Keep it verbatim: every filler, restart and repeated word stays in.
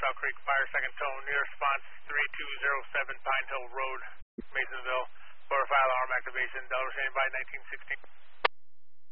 Cow Creek Fire, second tone, near response three two zero seven Pine Hill Road, Masonville. Four fire alarm activation, Delaware standing by nineteen sixteen.